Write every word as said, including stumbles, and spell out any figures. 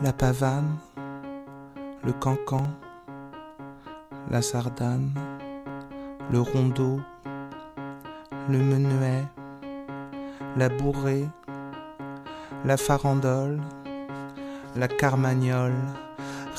la pavane, le cancan, la sardane, le rondeau, le menuet, la bourrée, la farandole, la carmagnole,